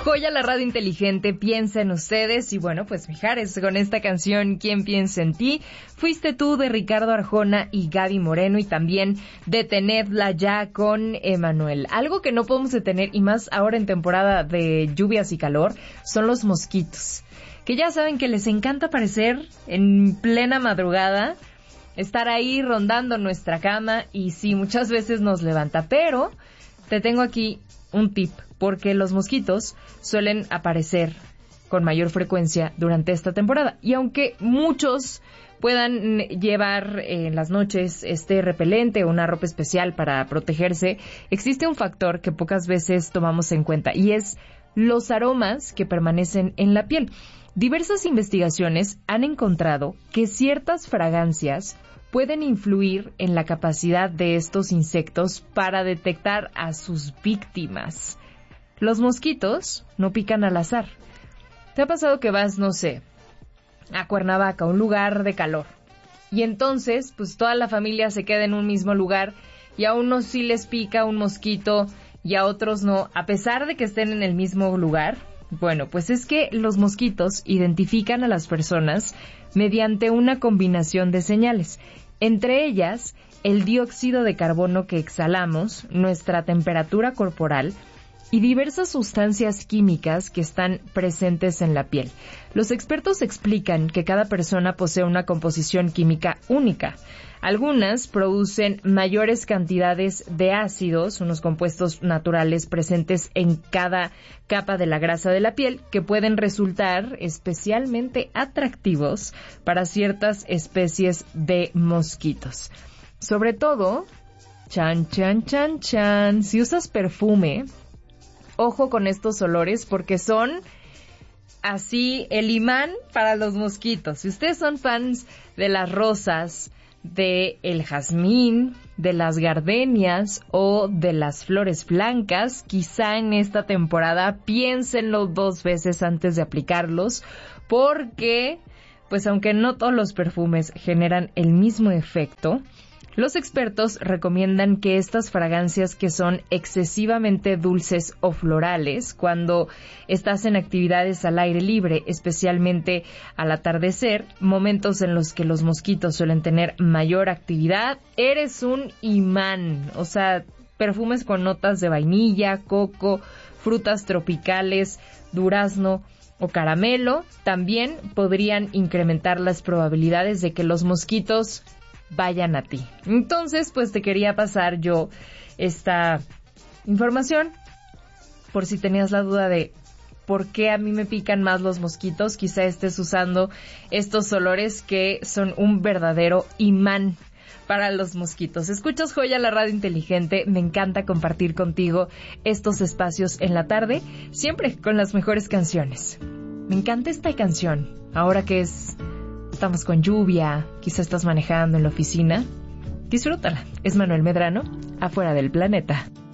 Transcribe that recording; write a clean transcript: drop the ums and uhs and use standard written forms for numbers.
Joya, la radio inteligente, piensa en ustedes. Y bueno, pues Mijares, con esta canción, ¿Quién piensa en ti? Fuiste tú, de Ricardo Arjona y Gaby Moreno, y también Detenedla ya, con Emanuel. Algo que no podemos detener, y más ahora en temporada de lluvias y calor, son los mosquitos, que ya saben que les encanta aparecer en plena madrugada, estar ahí rondando nuestra cama, y sí, muchas veces nos levanta. Pero te tengo aquí un tip, porque los mosquitos suelen aparecer con mayor frecuencia durante esta temporada. Y aunque muchos puedan llevar en las noches este repelente o una ropa especial para protegerse, existe un factor que pocas veces tomamos en cuenta, y es los aromas que permanecen en la piel. Diversas investigaciones han encontrado que ciertas fragancias pueden influir en la capacidad de estos insectos para detectar a sus víctimas. Los mosquitos no pican al azar. ¿Te ha pasado que vas, no sé, a Cuernavaca, un lugar de calor, y entonces pues toda la familia se queda en un mismo lugar, y a unos sí les pica un mosquito y a otros no, a pesar de que estén en el mismo lugar? Bueno, pues es que los mosquitos identifican a las personas mediante una combinación de señales, entre ellas el dióxido de carbono que exhalamos, nuestra temperatura corporal y diversas sustancias químicas que están presentes en la piel. Los expertos explican que cada persona posee una composición química única. Algunas producen mayores cantidades de ácidos, unos compuestos naturales presentes en cada capa de la grasa de la piel, que pueden resultar especialmente atractivos para ciertas especies de mosquitos. Sobre todo, si usas perfume, ojo con estos olores, porque son así el imán para los mosquitos. Si ustedes son fans de las rosas, de el jazmín, de las gardenias o de las flores blancas, quizá en esta temporada piénsenlo 2 veces antes de aplicarlos, porque pues aunque no todos los perfumes generan el mismo efecto, los expertos recomiendan que estas fragancias, que son excesivamente dulces o florales, cuando estás en actividades al aire libre, especialmente al atardecer, momentos en los que los mosquitos suelen tener mayor actividad, eres un imán. O sea, perfumes con notas de vainilla, coco, frutas tropicales, durazno o caramelo, también podrían incrementar las probabilidades de que los mosquitos vayan a ti. Entonces, pues te quería pasar yo esta información por si tenías la duda de por qué a mí me pican más los mosquitos. Quizá estés usando estos olores que son un verdadero imán para los mosquitos. Escuchas Joya, la radio inteligente. Me encanta compartir contigo estos espacios en la tarde, siempre con las mejores canciones. Me encanta esta canción, ahora que estamos con lluvia, quizá estás manejando en la oficina. Disfrútala. Es Manuel Medrano, Afuera del Planeta.